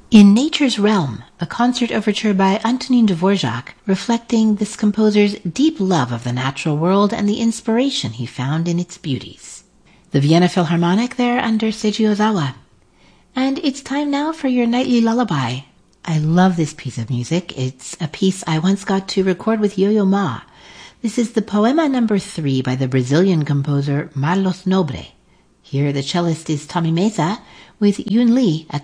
In Nature's Realm, a concert overture by Antonin Dvorak, reflecting this composer's deep love of the natural world and the inspiration he found in its beauties. The Vienna Philharmonic there under Seiji Ozawa. And it's time now for your nightly lullaby. I love this piece of music. It's a piece I once got to record with Yo-Yo Ma. This is the Poema No. 3 by the Brazilian composer Marlos Nobre. Here the cellist is Tommy Meza with Yun Lee at